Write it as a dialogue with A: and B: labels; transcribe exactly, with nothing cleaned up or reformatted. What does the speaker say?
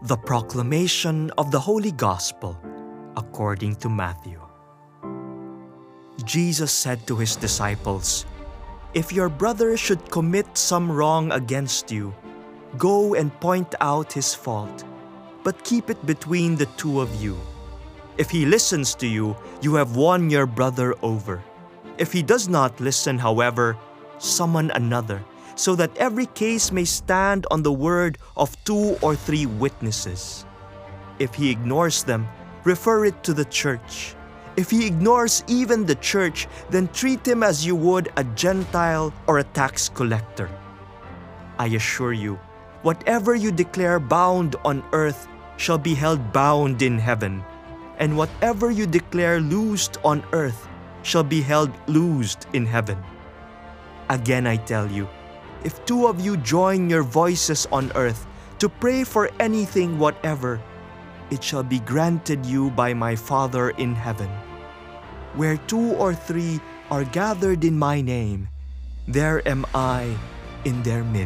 A: The proclamation of the Holy Gospel according to Matthew. Jesus said to his disciples, "If your brother should commit some wrong against you, go and point out his fault, but keep it between the two of you. If he listens to you, you have won your brother over. If he does not listen, however, summon another, so that every case may stand on the word of two or three witnesses. If he ignores them, refer it to the church. If he ignores even the church, then treat him as you would a Gentile or a tax collector. I assure you, whatever you declare bound on earth shall be held bound in heaven, and whatever you declare loosed on earth shall be held loosed in heaven. Again I tell you, if two of you join your voices on earth to pray for anything whatever, it shall be granted you by my Father in heaven. Where two or three are gathered in my name, there am I in their midst."